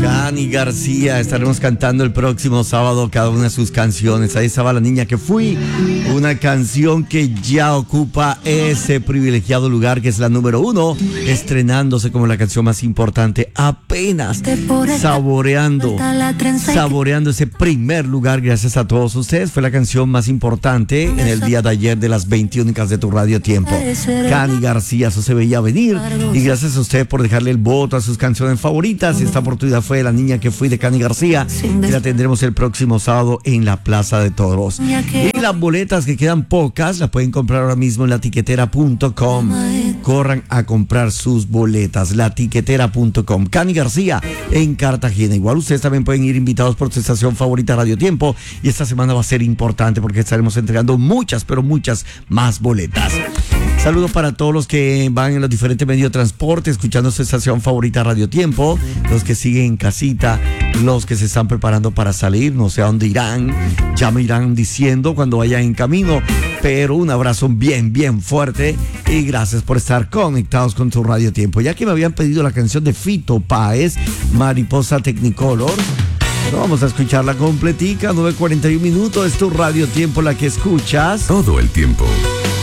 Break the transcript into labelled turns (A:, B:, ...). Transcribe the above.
A: Cani García, estaremos cantando el próximo sábado cada una de sus canciones. Ahí estaba La Niña que Fui, una canción que ya ocupa ese privilegiado lugar que es la número 1, estrenándose como la canción más importante, apenas saboreando ese primer lugar. Gracias a todos ustedes, fue la canción más importante en el día de ayer de las 21 de tu Radio Tiempo. Cani García, eso se veía venir, y gracias a ustedes por dejarle el voto a sus canciones favoritas. Esta oportunidad fue La Niña que Fui de Cani García, que la tendremos el próximo sábado en la Plaza de Toros. Y las boletas, que quedan pocas, las pueden comprar ahora mismo en latiquetera.com. Corran a comprar sus boletas, latiquetera.com. Cani García en Cartagena. Igual ustedes también pueden ir invitados por su estación favorita Radio Tiempo, y esta semana va a ser importante porque estaremos entregando muchas, pero muchas más boletas. Saludos para todos los que van en los diferentes medios de transporte escuchando su estación favorita Radio Tiempo, los que siguen en casita, los que se están preparando para salir, no sé a dónde irán, ya me irán diciendo cuando vayan en camino, pero un abrazo bien, bien fuerte y gracias por estar conectados con tu Radio Tiempo. Ya que me habían pedido la canción de Fito Páez, Mariposa Technicolor, bueno, vamos a escucharla completica, 9:41 minutos, es tu Radio Tiempo la que escuchas
B: todo el tiempo.